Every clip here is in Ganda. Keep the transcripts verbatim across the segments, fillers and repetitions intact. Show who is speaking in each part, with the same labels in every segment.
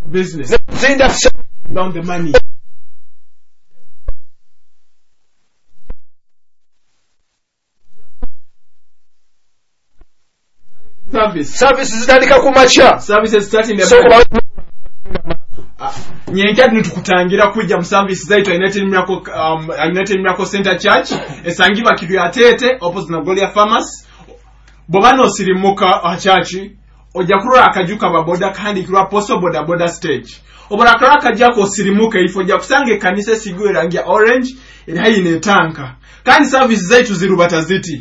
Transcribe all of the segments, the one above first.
Speaker 1: business.
Speaker 2: Zinda
Speaker 1: Down the money. Service.
Speaker 2: Services zitandika ku macha.
Speaker 1: Services starting the
Speaker 2: so kuba
Speaker 1: nyenkyati nitukutangira kujja mu services zaitu United Miracle um, United Miracle Center Church esangibwa kitu ya Tete opposite na Gloria Farmers. Bobano sirimuka a church ojja kulora akajuka baboda kandi kirwa poso boda boda stage. Obora karaka jako sirimuka ifo jja kusange kanisa sigwe rangi ya orange eri hayine tanka. Kandi services zaitu zirubata ziti.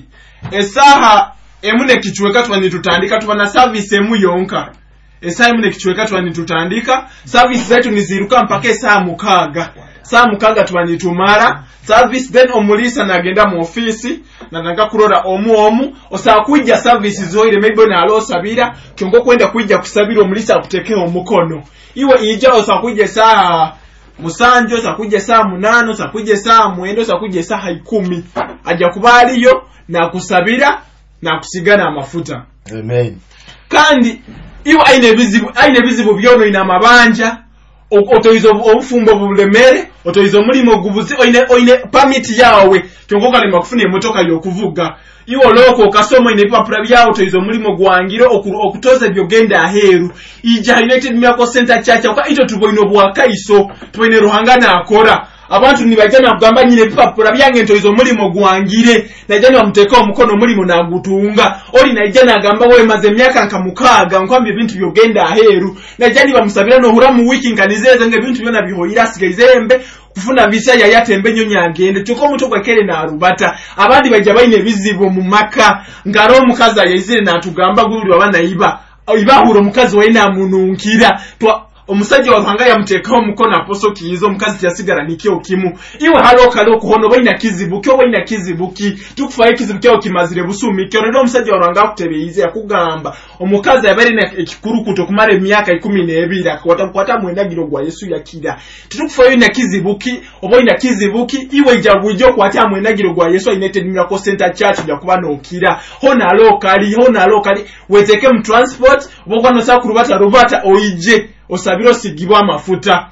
Speaker 1: Esaha emune kichweka twani tutandika tubana service emu yonka. Esaha emune kichweka twani tutandika service zetu niziruka mpaka saa mukaga. Saa mukaga twani tumara service then omulisa nagenda mu office natanga kurora omu omu osa kujja service zoire maybe na alo sabira kyongo kwenda kujja kusabira omulisa akutekea omukono. Iwe ija osa kujja saa musanjo sa kujja saa munano sa kujja saa mwendo sa kujja saa ikumi aja kubaliyo na kusabira na kusigana amafuta.
Speaker 2: Amen.
Speaker 1: Kandi iwe aine bizibu aine bizibu byono ina mabanja otoizo obufumbo bulemere otoizo mulimo gubuzi oine oine permit yawe kyongoka le makufuna emotoka yokuvuga iwo loko kasoma ine papula byawo otoizo mulimo gwangiro okutoza byogenda aheru ija United Miracle Center Church kwa ito tuboino bwakaiso tuboine ruhangana akora abantu nibajana kugamba nyine papula byange ntoizo mulimo gwangire najana bamuteka omukono mulimo nagutunga oli najana agamba we maze myaka nkamukaga nkwambye bintu byogenda aheru najani bamusabira no hura mu wiki nkanizeze nge bintu byona bihoyira sigezembe kufuna visa ya yatembe nyonya agende tuko muto gwakere na arubata abandi bajja bayine bizibu mu maka ngaro mukaza yizire natugamba guli wabana iba ibahuro mukazi waina mununkira twa omusajja wahanga yamutekaho mukono aposo kiyizo mukazi kyasigara nikyo kimu iwe haloka loko hono baina kizibuki baina kizibuki tukufaye kizibuki okimazire busumi kyo ndo omusajja wahanga kutebeyize yakugamba omukazi yabere na ekikuru kuto kumara emyaka ikumi n'ebiri akwata kwata mwendagiro gwa Yesu yakira tukufaye na kizibuki obaina kizibuki iwe jabujo kwata mwendagiro gwa Yesu United Miracle Center Church yakuba nokira hona lokali hona lokali weteke mu transport oboko no sakurubata rubata oije osabiro sigibwa amafuta.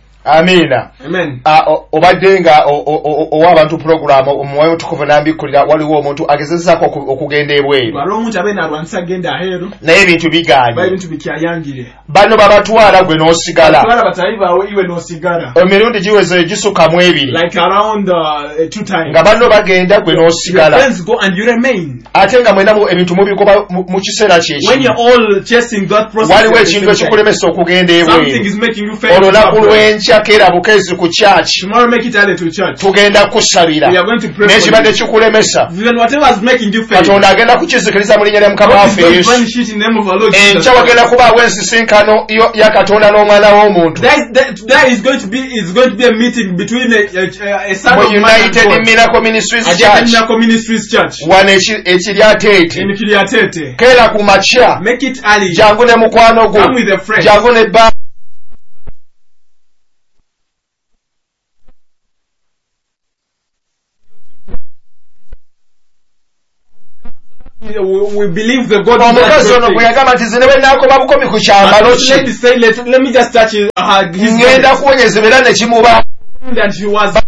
Speaker 2: Amina.
Speaker 1: Amen.
Speaker 2: Ah obadenga owabantu program omwoyo tukuvanambi kulira waliwo omuntu agezeza ko okugenda ebweru.
Speaker 1: Balo omuntu abena arwanisa agenda aheru.
Speaker 2: Na ebintu biganye.
Speaker 1: Ba ebintu bikyayangire.
Speaker 2: Bano babatwala gwe nosigala.
Speaker 1: Batwala batayiba iwe nosigala.
Speaker 2: Emirundi giweze gisuka mu ebiri.
Speaker 1: Like around uh, two times.
Speaker 2: Nga bano bagenda gwe nosigala.
Speaker 1: Friends go and you remain.
Speaker 2: Atenga mwenda mu ebintu mubi ko mu kisera kyeshi.
Speaker 1: When you're all chasing that process.
Speaker 2: Waliwo ekintu ekikulemesa okugenda ebweru.
Speaker 1: Something is making you fail.
Speaker 2: Chakera bukezi ku church.
Speaker 1: Tomorrow make it early to church.
Speaker 2: Tugenda kusabira.
Speaker 1: We are going to pray.
Speaker 2: Nechibade chikulemesa.
Speaker 1: Even whatever is making you fail.
Speaker 2: Katonda agenda kukizikiriza mu linnya lya Mukama waffe Yesu. Encha wagenda kuba wensinkano ya Katonda n'omwana w'omuntu.
Speaker 1: There is going to be is going to be a meeting between a, a, a son of man and God.
Speaker 2: United Miracle Ministries Church.
Speaker 1: United Miracle Ministries Church.
Speaker 2: Wane ekiri atete.
Speaker 1: In kiri atete.
Speaker 2: Kera ku macha.
Speaker 1: Make it early.
Speaker 2: Jangu ne mukwano gwo.
Speaker 1: Come with a friend.
Speaker 2: Jangu ne ba
Speaker 1: We, we believe the God
Speaker 2: of
Speaker 1: let me say let, let me just touch uh, his
Speaker 2: that
Speaker 1: he was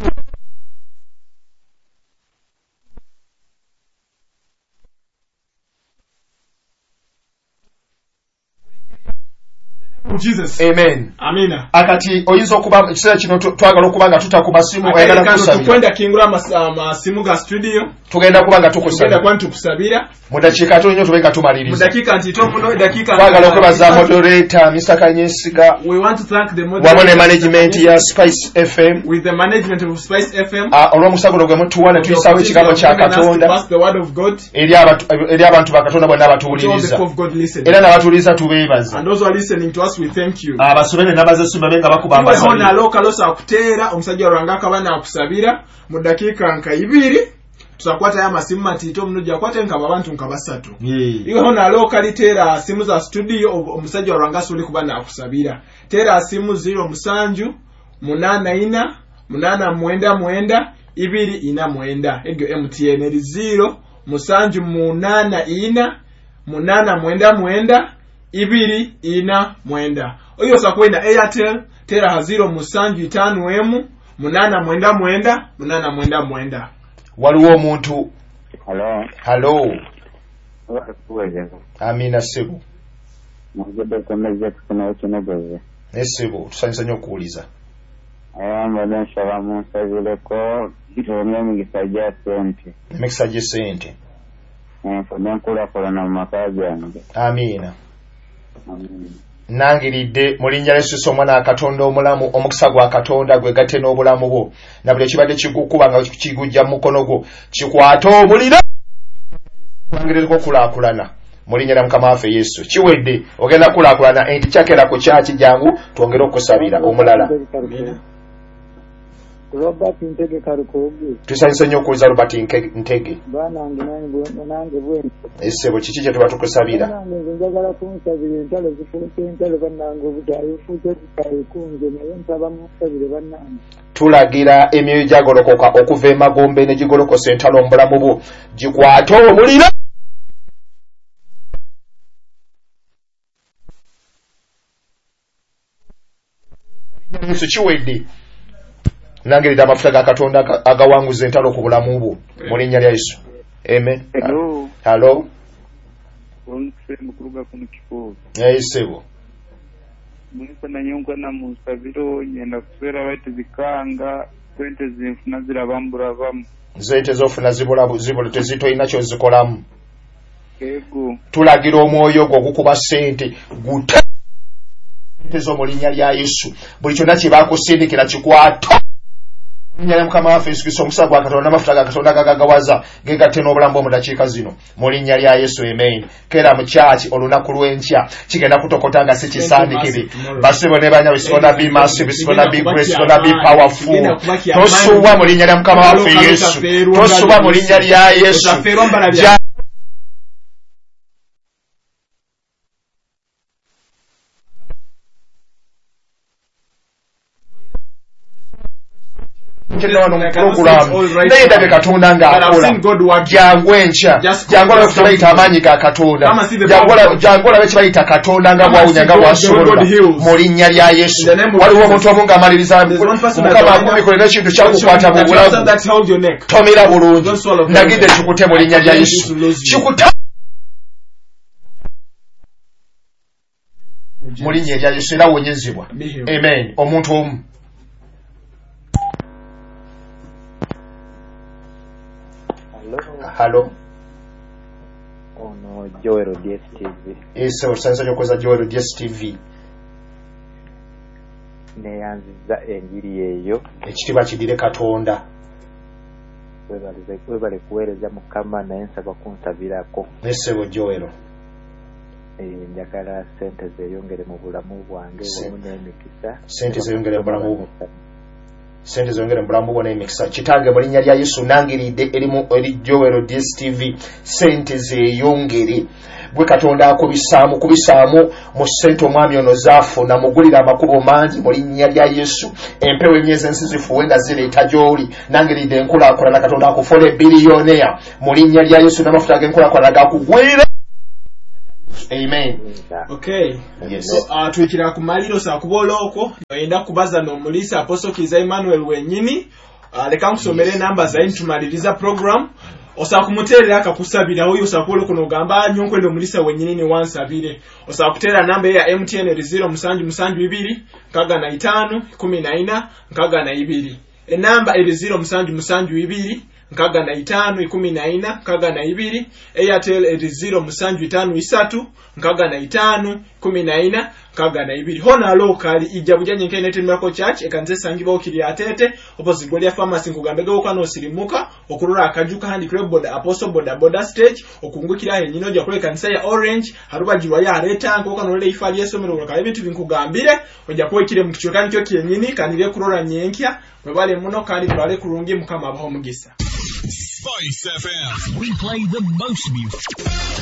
Speaker 1: Jesus.
Speaker 2: Amen.
Speaker 1: Amina.
Speaker 2: Akati oyinza okuba ekisera kino twagala okubanga tutakuba simu oyagala kusabira.
Speaker 1: Tukwenda kingura masimu ga studio.
Speaker 2: Tugenda kubanga tukusabira.
Speaker 1: Tugenda kwantu kusabira.
Speaker 2: Mu dakika to nnyo tubenga tumaliriza.
Speaker 1: Mu dakika ntito muno dakika.
Speaker 2: Twagala okubaza moderator Mister Kanyesiga.
Speaker 1: We want to thank the moderator.
Speaker 2: Wabone management ya Spice F M.
Speaker 1: With the management of Spice F M.
Speaker 2: Ah olwa musagulo gwe mutuwana tuyisawo ekigambo kya Katonda.
Speaker 1: Pass the word of God.
Speaker 2: Eri abantu eri abantu ba Katonda bonna abatuwuliriza. Era n'abatuwuliriza tubeebaza.
Speaker 1: And those who are listening to us we thank you.
Speaker 2: Abasobene nabaze sumba benga bakuba
Speaker 1: ambaza. Hona loka losa akutera omusajja rwangaka bana akusabira mu dakika nka ibiri tusakwata ya masimu matito mnujja kwate nkaba abantu nkabasatu.
Speaker 2: Yeah.
Speaker 1: Iwe hona loka litera simu za studio omusajja rwangasa uli kubana akusabira. Tera simu zero musanju munana ina munana mwenda mwenda ibiri ina mwenda. Ego M T N eri zero musanju munana ina munana mwenda mwenda ibiri ina mwenda. oyo sakwenda Airtel tera ha zero musanju itanu emu munana mwenda mwenda munana mwenda mwenda.
Speaker 2: Waliwo omuntu.
Speaker 3: Hello.
Speaker 2: Hello.
Speaker 3: Wewe.
Speaker 2: Amina Sebu.
Speaker 3: Mugode komeze tukuna kinogeze.
Speaker 2: Nesebo tusanyisa nyo kuuliza.
Speaker 3: Aya mbona shaba musabile ko ntone mingisajja sente.
Speaker 2: Mikisajja sente.
Speaker 3: Eh fona kula kola na makazi yange.
Speaker 2: Amina.
Speaker 3: Amina.
Speaker 2: Nangiridde mulinnya Yesu omwana akatonda omulamu omukisa gwa katonda gwe gatte n'obulamu bwo na buli kibadde kigukuba nga kigujja mu mukono gwo kikwata obulira kwangireko kulaakulana mulinnya Mukama waffe Yesu kiwedde ogenda kulaakulana enti kyakera ku kyaki jangu twongere okusabira omulala.
Speaker 3: Robert Ntege karukoge
Speaker 2: tusanyise nnyo okuwuliza Robert Ntege
Speaker 3: banange nange bwe
Speaker 2: essebo kiki kye tuba tukusabira
Speaker 3: nange njagala kunsabira entalo zifunse entalo bannange obutayo fuute tukayikunze naye nsaba musabire bannange
Speaker 2: tulagira emyoyo gyagolokoka okuva emagombe ne gigolokosa entalo mu bulamu bwo gikwate omuliro. Yesu kiwedde nangerida amafuta ga katonda agawanguza entalo ku bulamu bwo mu linnya lya Yesu. Amen.
Speaker 3: Hello.
Speaker 2: Hello.
Speaker 3: Onse mukuruga ku kifo.
Speaker 2: Yesebo.
Speaker 3: Munisa na nyonga na musabiro nyenda kusera bati zikanga twente zinfuna zirabambura bamu.
Speaker 2: Zente zofuna zibula zibula tezito inacho zikolamu.
Speaker 3: Ego.
Speaker 2: Tulagira omwoyo gwo gukuba sente guta tezo mu linnya lya Yesu. Buli kyonna kye bakusindikira kikwata. Nyala Mukama waffe Yesu Kristo omusa gwa katonda n'amafuta ga katonda gagagawaza gegatte n'obulamu mu dakiika zino mu linnya lya Yesu. Amen. Kera mu kyaki olunaku lw'enkya kigenda kutokota nga si kisandikire basibo ne banya bisibona be massive bisibona be grace bisibona be powerful. Tosuwa mu linnya lya Mukama waffe Yesu. Tosuwa mu linnya lya Yesu. Naye be katonda ng'akola jangu enkya jangola kubayita amaanyi ga katonda jangola be kibayita katonda nga bwawunya nga bwasobola mu linnya lya Yesu. Waliwo omuntu omu ng'amaliriza Mukama akubikole n'ekintu kyakukwata mu bulamu tomira bulungi ndagidde kikute mu linnya lya Yesu kikuta mu linnya lya Yesu era wonyezebwa. Amen. Omuntu omu. Hello.
Speaker 3: Oh no, Joel D S T V.
Speaker 2: Ese osanza yokoza Joel D S T V.
Speaker 3: Ne yanziza enjiri eyo.
Speaker 2: Ekitiba kidire katonda.
Speaker 3: Webalize webale kuwereza Mukama naye nsaba kunsabirako.
Speaker 2: Ese bo Joel.
Speaker 3: Eh njagala sente zeyongere mu bulamu bwange wamu n'emikisa.
Speaker 2: Sente zeyongere mu bulamu bwo. Sente zongere mbulamu bwo n'emikisa kitange mu linnya lya Yesu nangiridde erimu eri Joel D S T V sente zeyongere bwe katonda akubisaamu kubisaamu mu sente omwami ono zaafuna mugulira amakubo mangi mu linnya lya Yesu. Empewo emyezi ensi zifuwe nga zireeta gy'oli nangiridde enkulaakulana katonda akufole biliyonea mu linnya lya Yesu n'amafuta g'enkulaakulana gakugwira. Amen.
Speaker 1: Okay.
Speaker 2: Yes.
Speaker 1: So uh, tuikira kumaliro sa kuboloko oyenda kubaza no mulisa Apostle Kiza Emmanuel wenyini uh, leka nkusomere yes. Namba za intumaliriza program osa kumuterera akakusabira oyo osakolo kuno gamba nyonkwe ndo mulisa wenyini ni wansabire osa kutera namba ya M T N zero musanju musanju ibiri kaga na itano kumi na ina kaga na ibiri e namba eri zero musanju musanju ibiri nkaga na itano ikumi na ina nkaga na ibiri Airtel eri zero musanju itano isatu nkaga na itano kumi na ina nkaga na ibiri hona lokali ijabuja nyenke nete Miracle Church ekanze sangiba okiri atete opposite Golia Pharmacy ngugambege okano sirimuka okurura akajuka handi club boda Apostle boda boda stage okungukira henyino ja kule kanisa ya Orange haruba jiwa ya reta ngokano le ifali yesomero lokali bitu binkugambire oja poe kire mukicho kandi kyo kyenyini kanire kurora nyenkya webale muno kandi bale kurungi Mukama abaho mugisa. Spice F M. We play the most music.